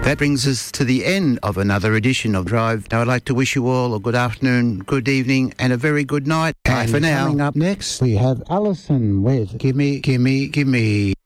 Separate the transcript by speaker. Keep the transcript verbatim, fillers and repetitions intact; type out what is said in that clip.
Speaker 1: That brings us to the end of another edition of Drive. Now, I'd like to wish you all a good afternoon, good evening, and a very good night. Bye
Speaker 2: And
Speaker 1: for now.
Speaker 2: Coming up next, we have Alison with Gimme, Gimme, Gimme.